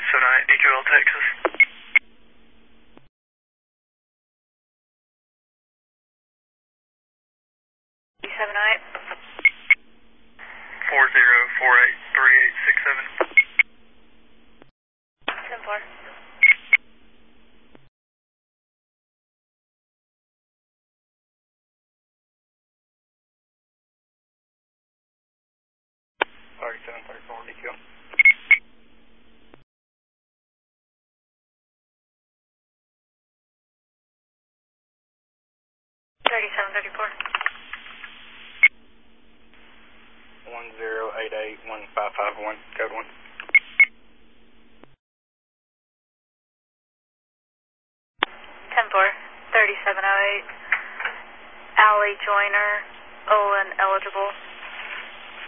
3708 DQL, Texas. 3708. 40483867. 10-4. DQL. 3734. 10881551, code 1. 10-4. 3708. Alley Joiner, Olin eligible.